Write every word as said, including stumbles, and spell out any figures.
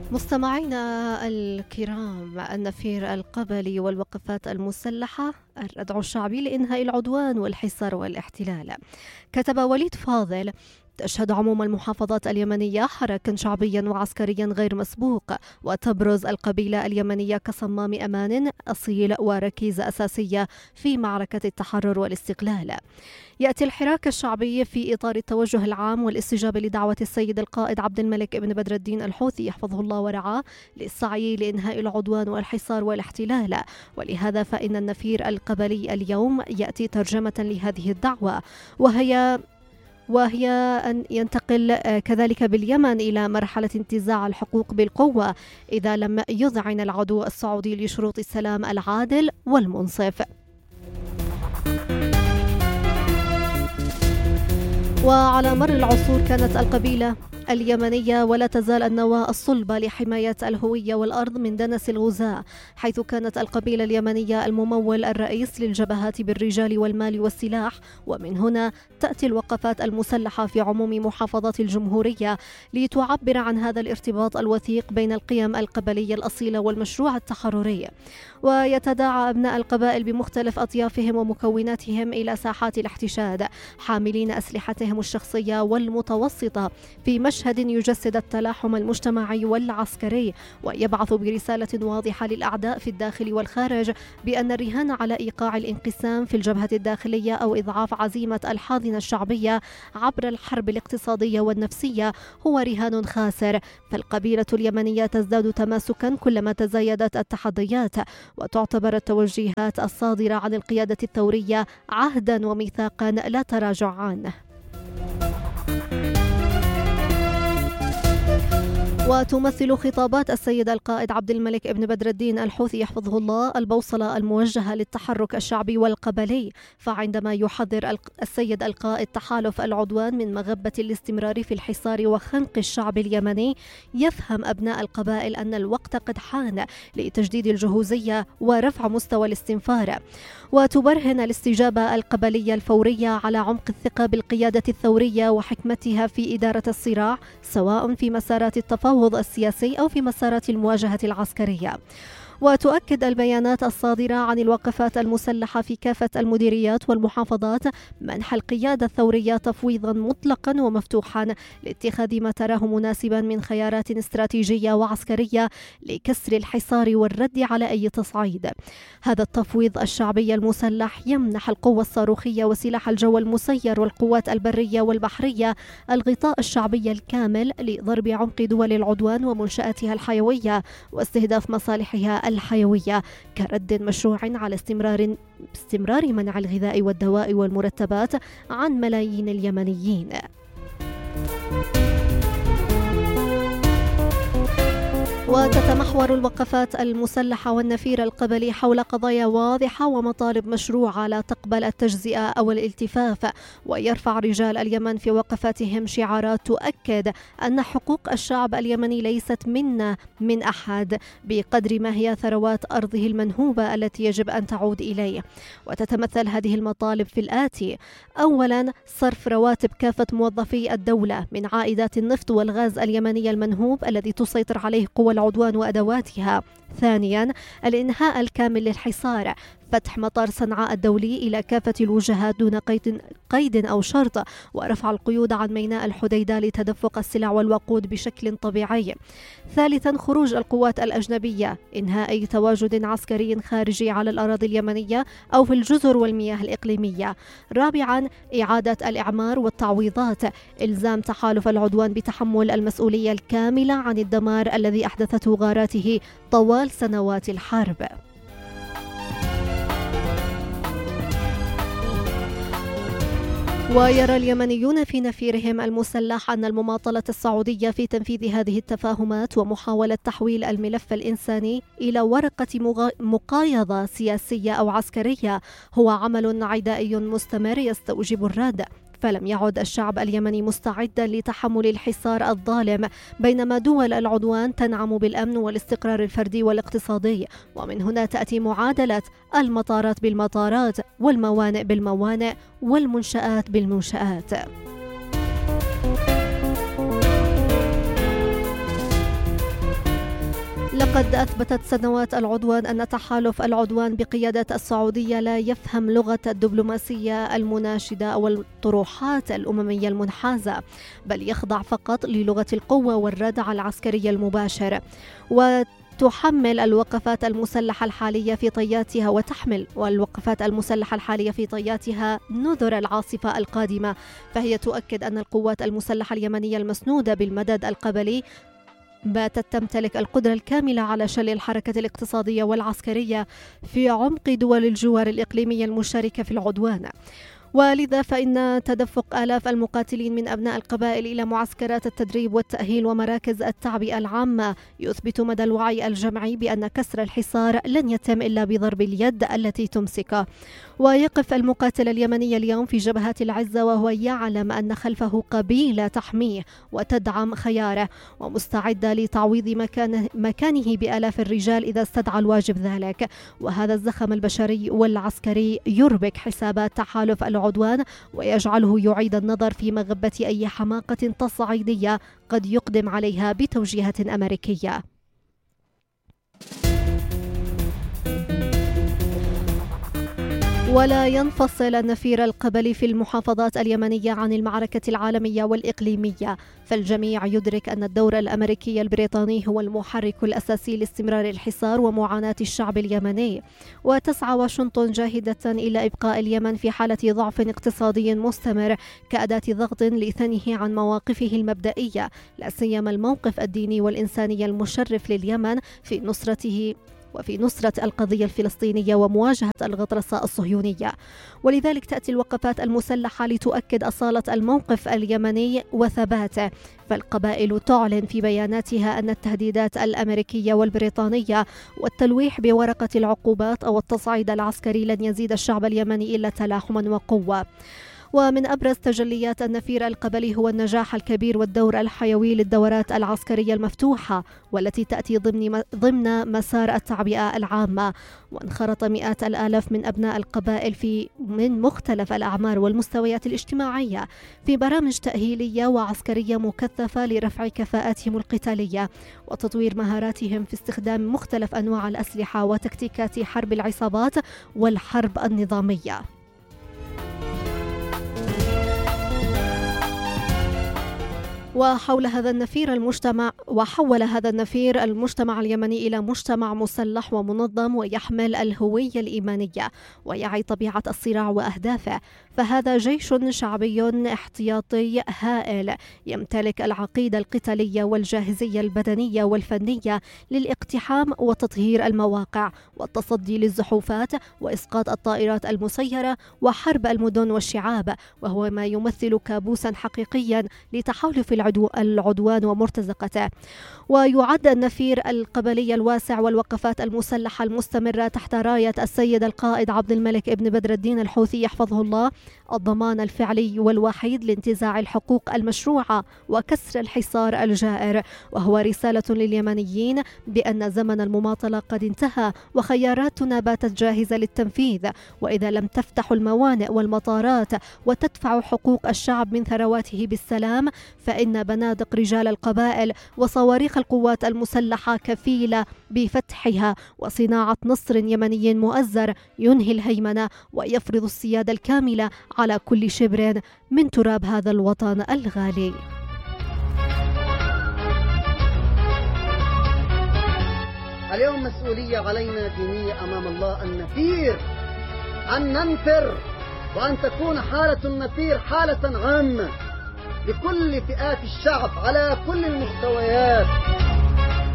مستمعينا الكرام، النفير القبلي والوقفات المسلحة، الردع الشعبي لإنهاء العدوان والحصار والاحتلال. كتب وليد فاضل: تشهد عموم المحافظات اليمنية حراكا شعبيا وعسكريا غير مسبوق، وتبرز القبيلة اليمنية كصمام أمان أصيل وركيزة أساسية في معركة التحرر والاستقلال. يأتي الحراك الشعبي في إطار التوجه العام والاستجابة لدعوة السيد القائد عبد الملك بن بدر الدين الحوثي يحفظه الله ورعاه للسعي لإنهاء العدوان والحصار والاحتلال، ولهذا فإن النفير القبلي اليوم يأتي ترجمة لهذه الدعوة، وهي وهي أن ينتقل كذلك باليمن إلى مرحلة انتزاع الحقوق بالقوة إذا لم يذعن العدو السعودي لشروط السلام العادل والمنصف. وعلى مر العصور كانت القبيلة اليمنية ولا تزال النواة الصلبة لحماية الهوية والأرض من دنس الغزاة، حيث كانت القبيلة اليمنية الممول الرئيس للجبهات بالرجال والمال والسلاح. ومن هنا تأتي الوقفات المسلحة في عموم محافظات الجمهورية لتعبر عن هذا الارتباط الوثيق بين القيم القبلية الأصيلة والمشروع التحرري. ويتداعى أبناء القبائل بمختلف أطيافهم ومكوناتهم إلى ساحات الاحتشاد حاملين أسلحتهم الشخصية والمتوسطة في مشهد يجسد التلاحم المجتمعي والعسكري، ويبعث برسالة واضحة للأعداء في الداخل والخارج بأن الرهان على إيقاع الانقسام في الجبهة الداخلية أو إضعاف عزيمة الحاضنة الشعبية عبر الحرب الاقتصادية والنفسية هو رهان خاسر. فالقبيلة اليمنية تزداد تماسكا كلما تزايدت التحديات، وتعتبر التوجيهات الصادرة عن القيادة الثورية عهدا وميثاقا لا تراجع عنه. وتمثل خطابات السيد القائد عبد الملك بن بدر الدين الحوثي يحفظه الله البوصلة الموجهة للتحرك الشعبي والقبلي، فعندما يحذر السيد القائد تحالف العدوان من مغبة الاستمرار في الحصار وخنق الشعب اليمني، يفهم أبناء القبائل أن الوقت قد حان لتجديد الجهوزية ورفع مستوى الاستنفار. وتبرهن الاستجابة القبلية الفورية على عمق الثقة بالقيادة الثورية وحكمتها في إدارة الصراع، سواء في مسارات التفاوض السياسي أو في مسارات المواجهة العسكرية. وتؤكد البيانات الصادرة عن الوقفات المسلحة في كافة المديريات والمحافظات منح القيادة الثورية تفويضا مطلقا ومفتوحا لاتخاذ ما تراه مناسبا من خيارات استراتيجية وعسكرية لكسر الحصار والرد على أي تصعيد. هذا التفويض الشعبي المسلح يمنح القوة الصاروخية وسلاح الجو المسير والقوات البرية والبحرية الغطاء الشعبي الكامل لضرب عمق دول العدوان ومنشآتها الحيوية واستهداف مصالحها الحيوية كرد مشروع على استمرار استمرار منع الغذاء والدواء والمرتبات عن ملايين اليمنيين. وتتمحور الوقفات المسلحة والنفير القبلي حول قضايا واضحة ومطالب مشروعة لا تقبل التجزئة أو الالتفاف، ويرفع رجال اليمن في وقفاتهم شعارات تؤكد أن حقوق الشعب اليمني ليست منا من أحد بقدر ما هي ثروات أرضه المنهوبة التي يجب أن تعود إليه. وتتمثل هذه المطالب في الآتي: أولا، صرف رواتب كافة موظفي الدولة من عائدات النفط والغاز اليمني المنهوب الذي تسيطر عليه قوى العدوان وأدواتها. ثانيا، الإنهاء الكامل للحصار، فتح مطار صنعاء الدولي إلى كافة الوجهات دون قيد, قيد أو شرط، ورفع القيود عن ميناء الحديدة لتدفق السلع والوقود بشكل طبيعي. ثالثا، خروج القوات الأجنبية، إنهاء أي تواجد عسكري خارجي على الأراضي اليمنية أو في الجزر والمياه الإقليمية. رابعا، إعادة الإعمار والتعويضات، إلزام تحالف العدوان بتحمل المسؤولية الكاملة عن الدمار الذي أحدثته غاراته طوال سنوات الحرب. ويرى اليمنيون في نفيرهم المسلح أن المماطلة السعودية في تنفيذ هذه التفاهمات ومحاولة تحويل الملف الإنساني إلى ورقة مقايضة سياسية أو عسكرية هو عمل عدائي مستمر يستوجب الرد، فلم يعد الشعب اليمني مستعدا لتحمل الحصار الظالم، بينما دول العدوان تنعم بالأمن والاستقرار الفردي والاقتصادي. ومن هنا تأتي معادلة المطارات بالمطارات والموانئ بالموانئ والمنشآت بالمنشآت. لقد أثبتت سنوات العدوان أن تحالف العدوان بقيادة السعودية لا يفهم لغة الدبلوماسية المناشدة أو الطروحات الأممية المنحازة، بل يخضع فقط للغة القوة والردع العسكري المباشر. و تحمل الوقفات المسلحة الحالية في طياتها وتحمل والوقفات المسلحة الحالية في طياتها نذر العاصفة القادمة، فهي تؤكد أن القوات المسلحة اليمنية المسنودة بالمدد القبلي باتت تمتلك القدرة الكاملة على شل الحركة الاقتصادية والعسكرية في عمق دول الجوار الإقليمية المشاركة في العدوان. ولذا فإن تدفق آلاف المقاتلين من أبناء القبائل إلى معسكرات التدريب والتأهيل ومراكز التعبئة العامة يثبت مدى الوعي الجمعي بأن كسر الحصار لن يتم إلا بضرب اليد التي تمسكه. ويقف المقاتل اليمني اليوم في جبهات العزة وهو يعلم أن خلفه قبيلة تحميه وتدعم خياره ومستعدة لتعويض مكانه, مكانه بآلاف الرجال إذا استدعى الواجب ذلك. وهذا الزخم البشري والعسكري يربك حسابات تحالف العدوان ويجعله يعيد النظر في مغبة أي حماقة تصعيدية قد يقدم عليها بتوجيهات أمريكية. ولا ينفصل النفير القبلي في المحافظات اليمنية عن المعركة العالمية والإقليمية، فالجميع يدرك أن الدور الأمريكي البريطاني هو المحرك الأساسي لاستمرار الحصار ومعاناة الشعب اليمني. وتسعى واشنطن جاهدة إلى إبقاء اليمن في حالة ضعف اقتصادي مستمر كأداة ضغط لثنيه عن مواقفه المبدئية، لا سيما الموقف الديني والإنساني المشرف لليمن في نصرته وفي نصرة القضية الفلسطينية ومواجهة الغطرسة الصهيونية. ولذلك تأتي الوقفات المسلحة لتؤكد أصالة الموقف اليمني وثباته، فالقبائل تعلن في بياناتها أن التهديدات الأمريكية والبريطانية والتلويح بورقة العقوبات أو التصعيد العسكري لن يزيد الشعب اليمني إلا تلاحما وقوة. ومن أبرز تجليات النفير القبلي هو النجاح الكبير والدور الحيوي للدورات العسكرية المفتوحة والتي تأتي ضمن ضمن مسار التعبئة العامة. وانخرط مئات الآلاف من أبناء القبائل في من مختلف الأعمار والمستويات الاجتماعية في برامج تأهيلية وعسكرية مكثفة لرفع كفاءاتهم القتالية وتطوير مهاراتهم في استخدام مختلف أنواع الأسلحة وتكتيكات حرب العصابات والحرب النظامية. وحول هذا النفير المجتمع وحول هذا النفير المجتمع اليمني إلى مجتمع مسلح ومنظم ويحمل الهوية الإيمانية ويعي طبيعة الصراع وأهدافه، فهذا جيش شعبي احتياطي هائل يمتلك العقيدة القتالية والجاهزية البدنية والفنية للاقتحام وتطهير المواقع والتصدي للزحوفات وإسقاط الطائرات المسيرة وحرب المدن والشعاب، وهو ما يمثل كابوسا حقيقيا لتحالف العدوان ومرتزقته. ويعد النفير القبلي الواسع والوقفات المسلحة المستمرة تحت راية السيد القائد عبد الملك ابن بدر الدين الحوثي يحفظه الله الضمان الفعلي والوحيد لانتزاع الحقوق المشروعة وكسر الحصار الجائر، وهو رسالة لليمنيين بأن زمن المماطلة قد انتهى وخياراتنا باتت جاهزة للتنفيذ، وإذا لم تفتحوا الموانئ والمطارات وتدفعوا حقوق الشعب من ثرواته بالسلام فإن بنادق رجال القبائل وصواريخ القوات المسلحة كفيلة بفتحها وصناعة نصر يمني مؤزر ينهي الهيمنة ويفرض السيادة الكاملة على كل شبر من تراب هذا الوطن الغالي. اليوم مسؤولية علينا دينية أمام الله أن نفير، أن ننفر، وأن تكون حالة النفير حالة عامة لكل فئات الشعب على كل المستويات.